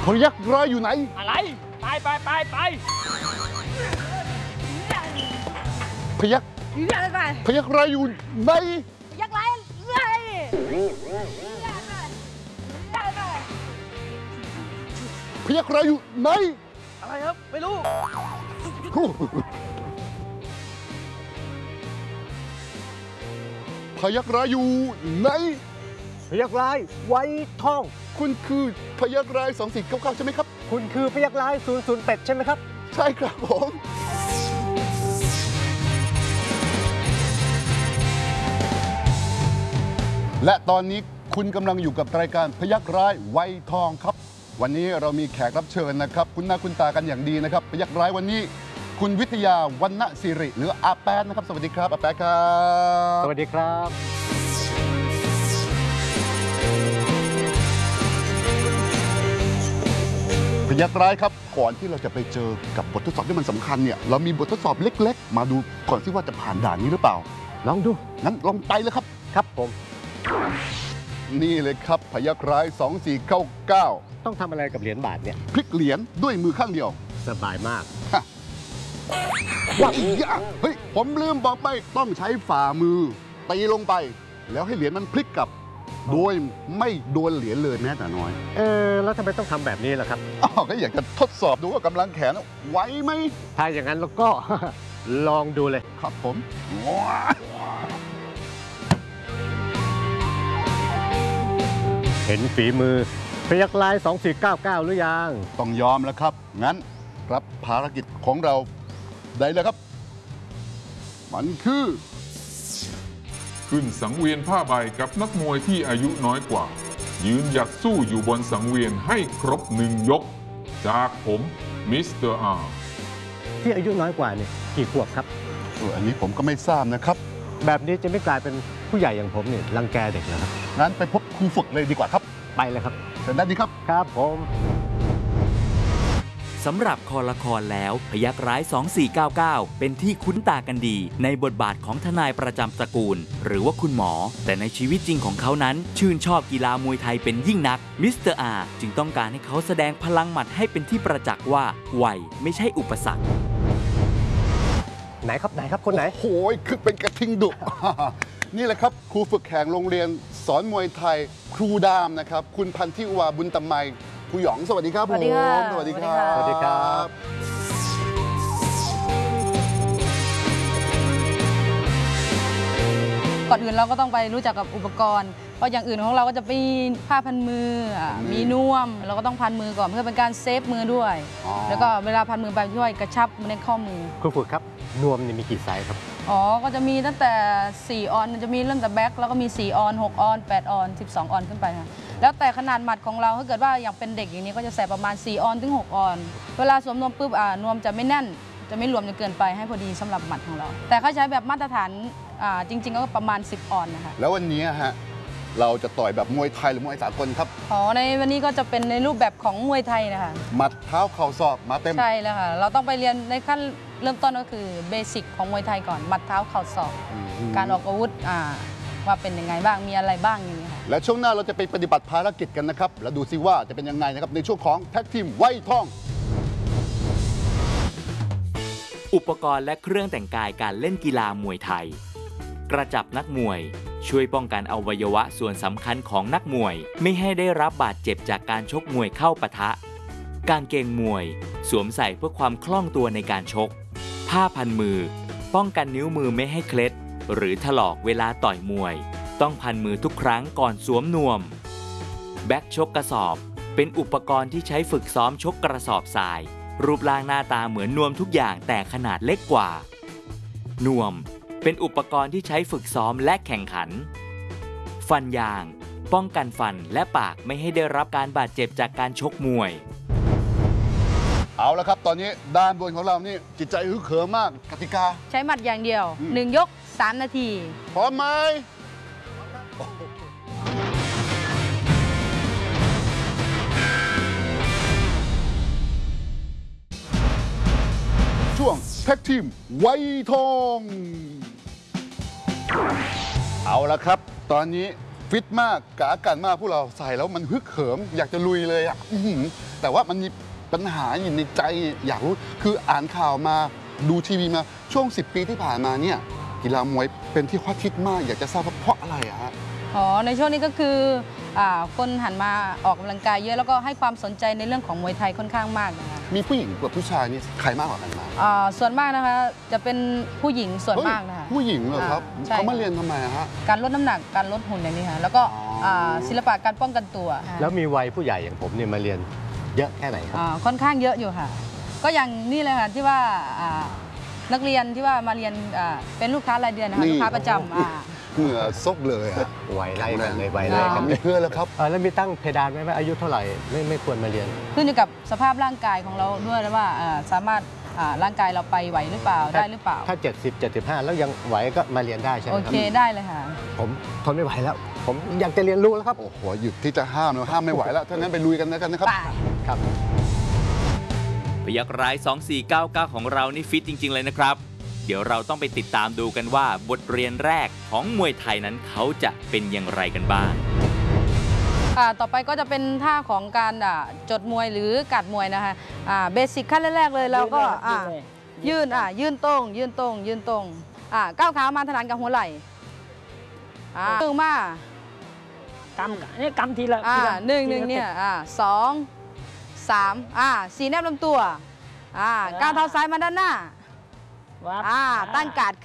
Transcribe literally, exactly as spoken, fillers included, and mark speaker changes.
Speaker 1: พยัคฆ์ร้ายอยู่ไหน
Speaker 2: อะไรไปไปไปไป
Speaker 1: พยัคฆ์พยัคฆ์ร้ายอยู่ไหน
Speaker 3: พยัคฆ์ร้ายไง
Speaker 1: พยัคฆ์ร้ายอยู่ไหน
Speaker 2: อะไรครับไม่รู้
Speaker 1: พยัคฆ์ร้ายอยู่ไหน
Speaker 4: พยัคฆ์ร้ายไว้ทอง
Speaker 1: คุณคือพยัคฆ์ร้ายสองสี่เก้าเก้าใช่ไหมครับ
Speaker 4: คุณคือพยัคฆ์ร้ายศูนย์ศูนย์แปดใช่ไหมครับ
Speaker 1: ใช่ครับผมและตอนนี้คุณกำลังอยู่กับรายการพยัคฆ์ร้ายไวยทองครับวันนี้เรามีแขกรับเชิญนะครับคุณหน้าคุณตากันอย่างดีนะครับพยัคฆ์ร้ายวันนี้คุณวิทยาวรรณศิริหรืออาแป๊ดนะครับสวัสดีครับอาแป๊ดครับ
Speaker 4: สวัสดีครับ
Speaker 1: พยัคฆ์ร้ายครับก่อนที่เราจะไปเจอกับบททดสอบที่มันสำคัญเนี่ยเรามีบททดสอบเล็กๆมาดูก่อนที่ว่าจะผ่านด่านนี้หรือเปล่า
Speaker 4: ลองดู
Speaker 1: งั้นลองไปเลยครับ
Speaker 4: ครับผม
Speaker 1: นี่เลยครับพยัคฆ์ร้ายสองสี่เก้าเก้า
Speaker 4: ต้องทำอะไรกับเหรียญบาทเนี่ย
Speaker 1: พลิกเหรียญด้วยมือข้างเดียว
Speaker 4: สบายมาก
Speaker 1: ว้าวเฮ้ยผมลืมบอกไปต้องใช้ฝ่ามือตีลงไปแล้วให้เหรียญมันพลิกกลับโดยไม่โดนเหรียญเลยแม้แต่น้อย
Speaker 4: เออแล้วทำไมต้องทำแบบนี้ล่ะครับ
Speaker 1: อ๋อก็อยากจะทดสอบดูว่ากำลังแขนไหวไหม
Speaker 4: ถ้าอย่างนั้นเราก็ ลองดูเลย
Speaker 1: ครับผม
Speaker 4: เห็นฝีมือพยัคฆ์ร้ายสองสี่เก้าเก้าหรือยัง
Speaker 1: ต้องยอมแล้วครับงั้นรับภารกิจของเราได้เลยครับมันคือ
Speaker 5: ขึ้นสังเวียนผ้าใบกับนักมวยที่อายุน้อยกว่ายืนหยัดสู้อยู่บนสังเวียนให้ครบหนึ่งยกจากผมมิสเตอร์อาร์
Speaker 4: ที่อายุน้อยกว่านี่กี่ขวบครับ
Speaker 1: อันนี้ผมก็ไม่ทราบนะครับ
Speaker 4: แบบนี้จะไม่กลายเป็นผู้ใหญ่อย่างผมนี่รังแกเด็กเหรอครับ
Speaker 1: งั้นไปพบครูฝึกเลยดีกว่าครับ
Speaker 4: ไปเลยครับ
Speaker 1: เชิญได้ดีครับ
Speaker 4: ครับผม
Speaker 6: สำหรับคอละครแล้วพยัคฆ์ร้ายสองสี่เก้าเก้าเป็นที่คุ้นตากันดีในบทบาทของทนายประจำตระกูลหรือว่าคุณหมอแต่ในชีวิตจริงของเขานั้นชื่นชอบกีฬามวยไทยเป็นยิ่งนักมิสเตอร์อาร์จึงต้องการให้เขาแสดงพลังหมัดให้เป็นที่ประจักษ์ว่าวัยไม่ใช่อุปสรรค
Speaker 4: ไหนครับไหนครับคนไหน
Speaker 1: โอ้ยคือเป็นกระทิงดุนี่แหละครับครูฝึกแข่งโรงเรียนสอนมวยไทยครูดามนะครับคุณพันธิวาบุญตะไมครูหยองสวัสดีครับผมสวัสดีครับ
Speaker 4: สวัสดีครับสวัสดีครับ
Speaker 3: ก่อนอื่นเราก็ต้องไปรู้จักกับอุปกรณ์เพราะอย่างอื่นของเราก็จะมีผ้าพันมือมีน่วมเราก็ต้องพันมือก่อนเพื่อเป็นการเซฟมือด้วยแล้วก็เวลาพันมือไปช่วยกระชับในข้อมือ
Speaker 4: ครูฝึกครับนวมนี่มีกี่ไซส์ครับ
Speaker 3: อ๋อก็จะมีตั้งแต่สี่ออนจะมีเริ่มแต่แบ็คแล้วก็มีสี่ออนหกออนแปดออนสิบสองออนขึ้นไปค่ะแล้วแต่ขนาดหมัดของเราถ้าเกิดว่าอย่างเป็นเด็กอย่างนี้ก็จะใส่ประมาณสี่ออนถึงหกออนเวลาสวมนวมปุ๊บอ่านวมจะไม่แน่นจะไม่รวมจนเกินไปให้พอดีสำหรับหมัดของเราแต่เขาใช้แบบมาตรฐานอ่าจริงๆก็ประมาณสิบออนนะคะ
Speaker 1: แล้ววันนี้ฮะเราจะต่อยแบบมวยไทยหรือมวยสากลครับ
Speaker 3: อ๋อในวันนี้ก็จะเป็นในรูปแบบของมวยไทยนะคะ
Speaker 1: หมัดเท้าเข่าศอกมาเต็ม
Speaker 3: ใช่แล้วค่ะเราต้องไปเรียนในขั้นเริ่มต้นก็คือเบสิกของมวยไทยก่อนหมัดเท้าเข่าศอกการออกอาวุธอ่าว่าเป็นยังไงบ้างมีอะไรบ้างอย่างนี้ค่ะ
Speaker 1: และช่วงหน้าเราจะไปปฏิบัติภารกิจกันนะครับแล้วดูซิว่าจะเป็นยังไงนะครับในช่วงของแท็กทีมไวทอง
Speaker 6: อุปกรณ์และเครื่องแต่งกายการเล่นกีฬามวยไทยกระจับนักมวยช่วยป้องกันอวัยวะส่วนสำคัญของนักมวยไม่ให้ได้รับบาดเจ็บจากการชกมวยเข้าปะทะกางเกงมวยสวมใส่เพื่อความคล่องตัวในการชกผ้าพันมือป้องกันนิ้วมือไม่ให้เคล็ดหรือถลอกเวลาต่อยมวยต้องพันมือทุกครั้งก่อนสวมนวมแบ็คชกกระสอบเป็นอุปกรณ์ที่ใช้ฝึกซ้อมชกกระสอบทรายรูปร่างหน้าตาเหมือนนวมทุกอย่างแต่ขนาดเล็กกว่านวมเป็นอุปกรณ์ที่ใช้ฝึกซ้อมและแข่งขันฟันยางป้องกันฟันและปากไม่ให้ได้รับการบาดเจ็บจากการชกมวย
Speaker 1: เอาละครับตอนนี้ด้านบนของเรานี่จิตใจฮึกเหิมมากกติกา
Speaker 3: ใช้หมัดอย่างเดียวหนึ่งยกสามนาที
Speaker 1: พร้อมไหมช่วงแท็กทีมไวทองเอาละครับตอนนี้ฟิตมากกากันมากพวกเราใส่แล้วมันฮึกเหิมอยากจะลุยเลยอ่ะอื้อหือแต่ว่ามันมีปัญหาอยู่ในใจอยากรู้คืออ่านข่าวมาดูทีวีมาช่วงสิบปีที่ผ่านมาเนี่ยกีฬามวยเป็นที่ฮอตฮิตมากอยากจะทราบว่าเพราะอะไรอะฮะ
Speaker 3: อ๋อในช่วงนี้ก็คืออ่าคนหันมาออกกำลังกายเยอะแล้วก็ให้ความสนใจในเรื่องของมวยไทยค่อนข้างมากนะคะ
Speaker 1: มีผู้หญิงกับผู้ชายนี่ใครมากกว่ากันมา
Speaker 3: อ่าส่วนมากนะคะจะเป็นผู้หญิงส่วนมากนะคะ
Speaker 1: เฮ้ยผู้หญิงเหรอครับ
Speaker 3: อ่าใช่
Speaker 1: เขามาเรียนทำไมอะฮะ
Speaker 3: การลดน้ำหนักการลดหุ่นอย่างนี้ค่ะแล้วก็
Speaker 1: อ๋ออ่
Speaker 3: าศิลปะการป้องกันตัวค่ะ
Speaker 4: แล้วมีวัยผู้ใหญ่อย่างผมเนี่ยมาเรียนเยอะแค่ไหนครับ
Speaker 3: อ่าค่อนข้างเยอะอยู่ค่ะ ก็อย่างนี่เลยค่ะที่ว่าอ่านักเรียนที่ว่ามาเรียนอ่าเป็นลูกค้ารายเดือนนะคะ
Speaker 1: นี่
Speaker 3: ลูกค้าประจำอ่า
Speaker 1: เหงื่อซกเลยฮะ
Speaker 4: วัยไล่กันเลยวัยไล่กัน
Speaker 1: มีเพื่อนแล้วครับ
Speaker 4: เออแล้วมีตั้งเพดานไหมว่าอายุเท่าไหร่ไม่ไม่ควรมาเรียน
Speaker 3: ขึ้นอยู่กับสภาพร่างกายของเราด้วยแล้วว่าอ่าสามารถอ่าร่างกายเราไปไหวหรือเปล่าได้หรือเปล่า
Speaker 4: ถ้า เจ็ดสิบ เจ็ดสิบห้า แล้วยังไหวก็มาเรียนได้ใช่ไห
Speaker 3: โอ
Speaker 4: มครั
Speaker 3: เค
Speaker 4: บ
Speaker 3: ได้เลยค่ะ
Speaker 4: ผมทนไม่ไหวแล้ว ผมอยากจะเรียนรู้แล้วครับ
Speaker 1: โอ้โหหยุดที่จะห้ามแล้วห้ามไม่ไหวแล้วถ้างั้นไปลุยกันแล้วกันนะครับ
Speaker 3: ไป
Speaker 4: ครับ
Speaker 6: พยัคฆ์ร้ายสองสี่เก้าเก้าของเรานี่ฟิตจริง ๆ เลยนะครับ เดี๋ยวเราต้องไปติดตามดูกันว่าบทเรียนแรกของมวยไทยนั้นเขาจะเป็นอย่างไรกันบ้าง
Speaker 3: อ่าต่อไปก็จะเป็นท่าของการอ่าจดมวยหรือกัดมวยนะคะอ่าเบสิกขั้นแรกๆเลยเราก็อ่ายื่นอ่ายื่นตรงยื่นตรงยื่นตรงอ่าก้าวขามาถนัดกับหัวไหล่อ่าหนึ่งมาก
Speaker 2: ำนี่กำทีละ
Speaker 3: อ่า
Speaker 2: ทีละ
Speaker 3: หนึ่งหนึ่ง
Speaker 2: ทีละ
Speaker 3: เนี่ยอ่าสองสามอ่าสี่แนบลำตัวอ่าก้าวเท้าซ้ายมาด้านหน้า
Speaker 2: วับ
Speaker 3: อ่าตั้งการ์ด